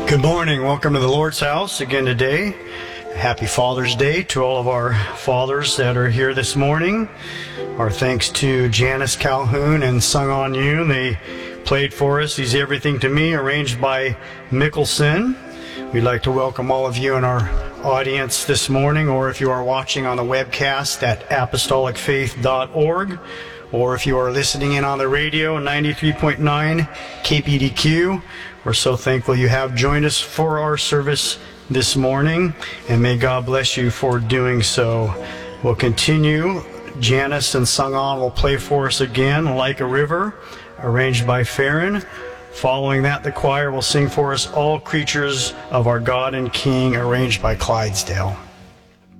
Good morning. Welcome to the Lord's house again today. Happy Father's Day to all of our fathers that are here this morning. Our thanks to Janice Calhoun and Sung On Yoon. They played for us He's Everything to Me, arranged by Mickelson. We'd like to welcome all of you in our audience this morning, or if you are watching on the webcast at apostolicfaith.org, or if you are listening in on the radio, 93.9 KPDQ. We're so thankful you have joined us for our service this morning, and may God bless you for doing so. We'll continue. Janice and Sung On will play for us again, Like a River, arranged by Farron. Following that, the choir will sing for us All Creatures of Our God and King, arranged by Clydesdale.